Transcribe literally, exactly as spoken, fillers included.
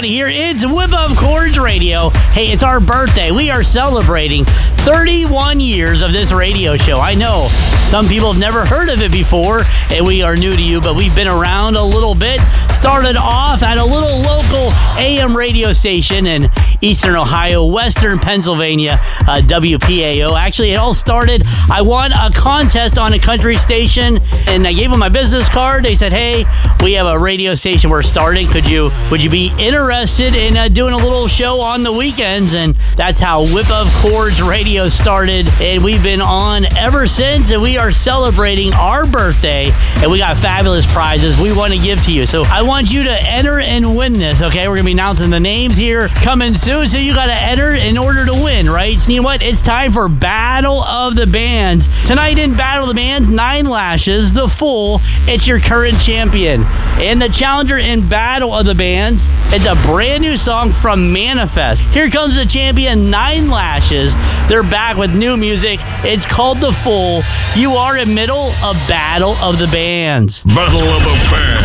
Johnny here. It's Whip Up Chords Radio. Hey, it's our birthday. We are celebrating thirty-one years of this radio show. I know some people have never heard of it before, and we are new to you, but we've been around a little bit. Started off at a little local A M radio station in Eastern Ohio, Western Pennsylvania, uh, W P A O. Actually, it all started, I won a contest on a country station, and I gave them my business card. They said, hey, we have a radio station we're starting. Could you, would you be interested in uh, doing a little show on the weekends? And that's how Whip Up Chords Radio started, and we've been on ever since, and we are celebrating our birthday, and we got fabulous prizes we want to give to you. So I want you to enter and win this, okay? We're going to be announcing the names here coming soon, so you got to enter in order to win, right? So you know what? It's time for Battle of the Bands. Tonight in Battle of the Bands, Nine Lashes, The Fool, it's your current champion. And the challenger in Battle of the Bands, it's a brand new song from Manifest. Here comes the champion, Nine Lashes. They're back with new music. It's called The Fool. You are in middle of Battle of the Bands. Battle of the Bands.